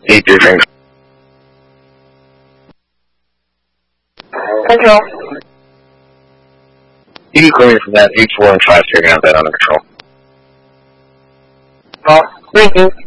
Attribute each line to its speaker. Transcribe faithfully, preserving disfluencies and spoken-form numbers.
Speaker 1: eight three.
Speaker 2: Control.
Speaker 1: You can clear me from that eight four and five three. I got that under control.
Speaker 2: Well, thank you.